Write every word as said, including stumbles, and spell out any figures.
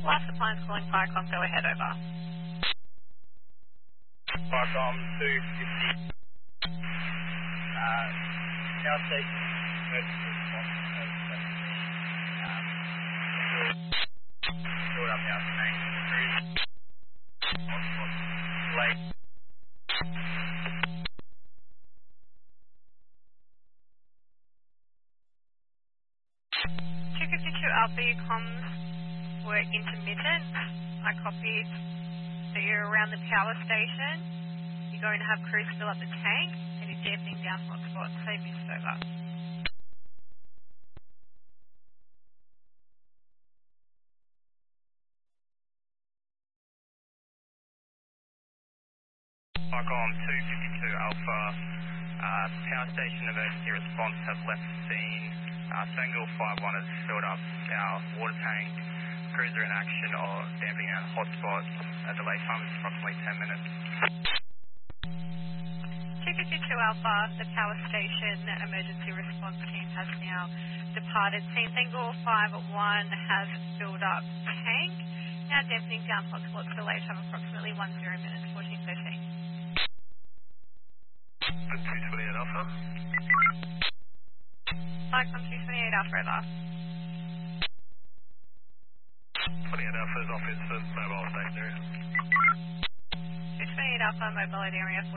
Life Supply is calling Firecom. Go ahead, over. Firecom two fifty. Uh, power station emergency response has been um, filled up our tank. Late. two fifty-two Alpha, your comms were intermittent. I copied that you're around the power station. You're going to have crews fill up the tank and you're dampening down hotspots. Save this over. Firecom two fifty-two Alpha. Uh, power station emergency response have left the scene. Uh, Sangul five one has filled up our water tank. Crews are in action or damping out hotspots. Uh, delay time is approximately ten minutes. two fifty-two Alpha, the power station emergency response team has now departed. Scene Sangul five one has filled up tank. Now dampening down hotspots. Delay time approximately ten minutes, fourteen thirteen. two twenty-eight Alpha. Firecom two twenty-eight Alpha, over. twenty-eight Alpha is off into mobile station area. two twenty-eight Alpha, mobile at area